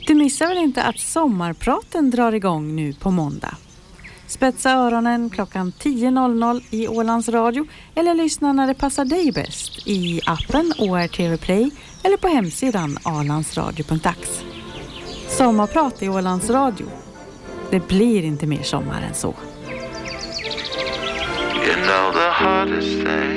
Du missar väl inte att sommarpraten drar igång nu på måndag? Spetsa öronen klockan 10.00 i Ålands Radio eller lyssna när det passar dig bäst i appen ORTV Play eller på hemsidan alandsradio.ax. Sommarprat i Ålands Radio. Det blir inte mer sommar än så. You know the hardest thing